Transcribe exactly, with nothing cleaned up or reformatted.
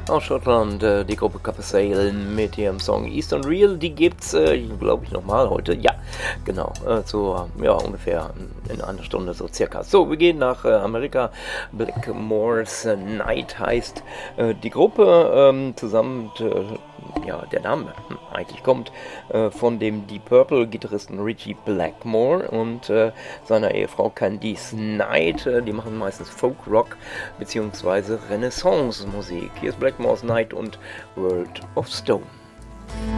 aus Schottland, äh, die Gruppe Copper Sale mit ihrem Song Eastern Real. Die gibt's, äh, glaube ich, nochmal heute. Ja, genau, äh, so ja, ungefähr in einer Stunde so circa. So, wir gehen nach äh, Amerika. Blackmore's Night heißt äh, die Gruppe, ähm, zusammen mit, äh, ja, der Name hm, eigentlich kommt äh, von dem Deep Purple Gitarristen Richie Blackmore und äh, seiner Ehefrau Candice Night. Äh, die machen meistens Folk Rock bzw. Renaissance Musik. Hier ist Blackmore's Night und World of Stone.